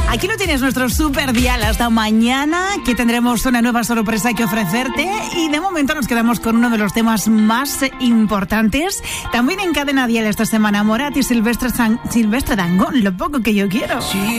Aquí lo tienes, nuestro super dial hasta mañana, que tendremos una nueva sorpresa que ofrecerte. Y de momento nos quedamos con uno de los temas más importantes. También en Cadena Dial esta semana, Morat y Silvestre Dangond, Lo poco que yo quiero. Sí.